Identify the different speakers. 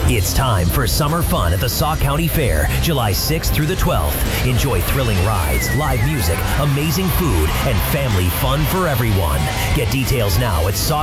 Speaker 1: It's time for summer fun at the Sauk County Fair, July 6th through the 12th. Enjoy thrilling rides, live music, amazing food, and family fun for everyone. Get details now at